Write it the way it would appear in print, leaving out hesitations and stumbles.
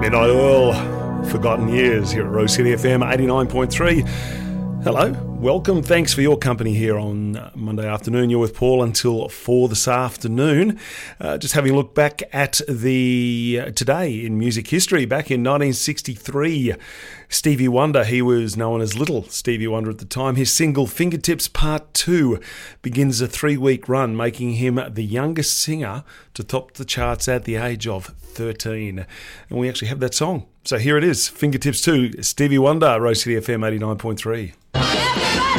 Midnight Oil, Forgotten Years here at Rose City FM 89.3. Hello, welcome. Thanks for your company here on Monday afternoon. You're with Paul until 4 this afternoon. Just having a look back at the today in music history. Back in 1963, Stevie Wonder, he was known as Little Stevie Wonder at the time. His single Fingertips Part 2 begins a 3-week run, making him the youngest singer to top the charts at the age of 13. And we actually have that song. So here it is, Fingertips 2, Stevie Wonder, Rose City FM 89.3.